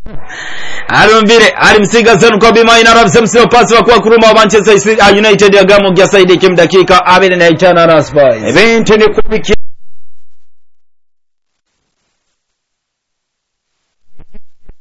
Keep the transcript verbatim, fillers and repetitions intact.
Arumbire ari msigazen ko bimayina rabsemsio pasi wa kwa kuruma wa Manchester United ya gamu ya Saidi Kim dakika abiri na itano na Spurs. Ebintu ni kubiki